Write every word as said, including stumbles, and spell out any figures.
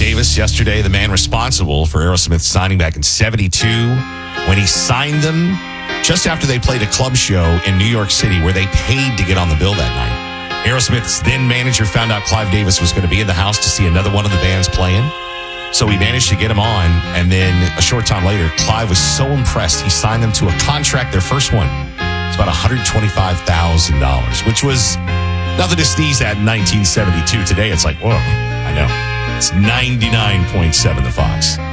Davis yesterday, the man responsible for Aerosmith signing back in seventy-two, when he signed them just after they played a club show in New York City where they paid to get on the bill that night. Aerosmith's then manager found out Clive Davis was going to be in the house to see another one of the bands playing. So he managed to get him on, and then a short time later, Clive was so impressed, he signed them to a contract, their first one. It's about one hundred twenty-five thousand dollars, which was nothing to sneeze at in nineteen seventy-two. Today, it's like, whoa, I know. It's ninety-nine point seven The Fox.